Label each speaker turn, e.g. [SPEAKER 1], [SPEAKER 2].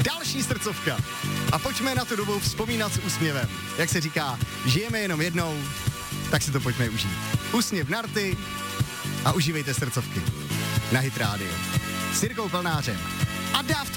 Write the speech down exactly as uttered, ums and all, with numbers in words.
[SPEAKER 1] Další srdcovka. A pojďme na tu dobu vzpomínat s úsměvem. Jak se říká, žijeme jenom jednou, tak si to pojďme užít. Úsměv narty a užívejte srdcovky. Na Hit Radio. S Jirkou Plnářem. A Daft